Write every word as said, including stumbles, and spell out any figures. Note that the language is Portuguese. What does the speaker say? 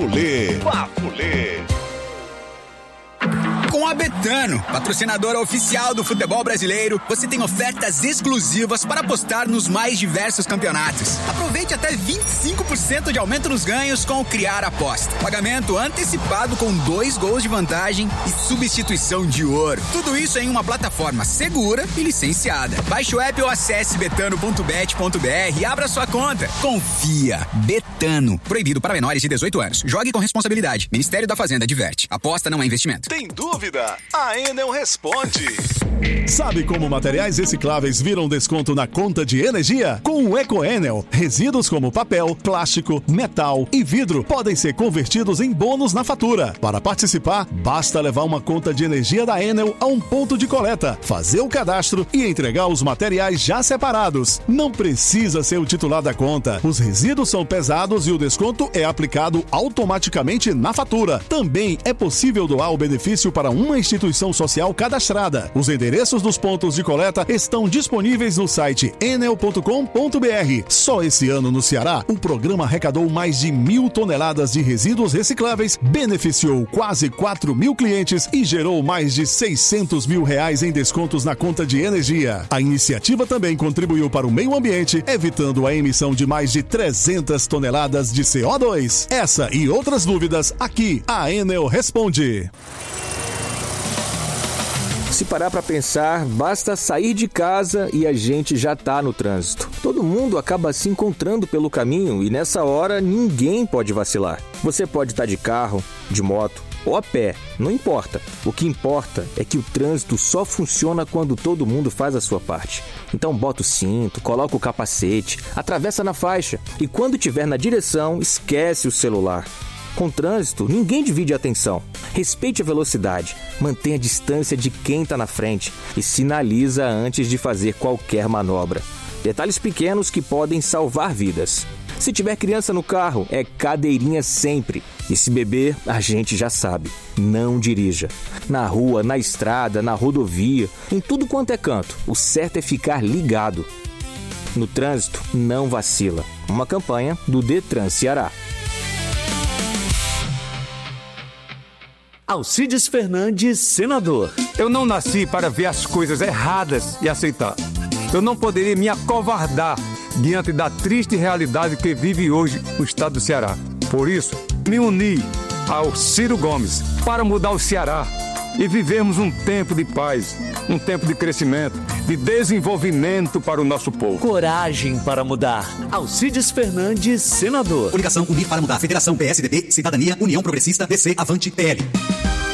Papo-lê. Papo-lê. Com a Betano, patrocinadora oficial do futebol brasileiro, você tem ofertas exclusivas para apostar nos mais diversos campeonatos. Aproveite até vinte e cinco por cento de aumento nos ganhos com o Criar Aposta. Pagamento antecipado com dois gols de vantagem e substituição de ouro. Tudo isso em uma plataforma segura e licenciada. Baixe o app ou acesse betano ponto bet ponto br e abra sua conta. Confia. Betano. Proibido para menores de dezoito anos. Jogue com responsabilidade. Ministério da Fazenda adverte. Aposta não é investimento. Tem dúvida? A Enel responde. Sabe como materiais recicláveis viram desconto na conta de energia? Com o EcoEnel, resíduos como papel, plástico, metal e vidro podem ser convertidos em bônus na fatura. Para participar, basta levar uma conta de energia da Enel a um ponto de coleta, fazer o cadastro e entregar os materiais já separados. Não precisa ser o titular da conta. Os resíduos são pesados e o desconto é aplicado automaticamente na fatura. Também é possível doar o benefício para uma instituição social cadastrada. Os endereços dos pontos de coleta estão disponíveis no site enel ponto com ponto br. Só esse ano no Ceará, o programa arrecadou mais de mil toneladas de resíduos recicláveis, beneficiou quase quatro mil clientes e gerou mais de seiscentos mil reais em descontos na conta de energia. A iniciativa também contribuiu para o meio ambiente, evitando a emissão de mais de trezentas toneladas de C O dois. Essa e outras dúvidas, aqui a Enel responde. Se parar para pensar, basta sair de casa e a gente já tá no trânsito. Todo mundo acaba se encontrando pelo caminho e nessa hora ninguém pode vacilar. Você pode estar de carro, de moto ou a pé, não importa. O que importa é que o trânsito só funciona quando todo mundo faz a sua parte. Então bota o cinto, coloca o capacete, atravessa na faixa e quando estiver na direção, esquece o celular. Com trânsito, ninguém divide a atenção. Respeite a velocidade, mantenha a distância de quem está na frente e sinaliza antes de fazer qualquer manobra. Detalhes pequenos que podem salvar vidas. Se tiver criança no carro, é cadeirinha sempre. E se beber, a gente já sabe. Não dirija. Na rua, na estrada, na rodovia, em tudo quanto é canto, o certo é ficar ligado. No trânsito, não vacila. Uma campanha do Detran Ceará. Alcides Fernandes, senador. Eu não nasci para ver as coisas erradas e aceitar. Eu não poderia me acovardar diante da triste realidade que vive hoje o estado do Ceará. Por isso, me uni ao Ciro Gomes para mudar o Ceará e vivermos um tempo de paz, um tempo de crescimento, de desenvolvimento para o nosso povo. Coragem para mudar. Alcides Fernandes, senador. Coligação Unir para Mudar. Federação P S D B, Cidadania, União Progressista, D C, Avante, P L.